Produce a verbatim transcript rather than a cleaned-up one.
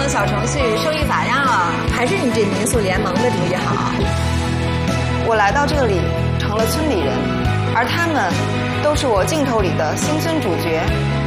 小程序收益咋样啊？还是你这民宿联盟的主意好？ 我来到这里成了村里人，而他们都是我镜头里的新村主角。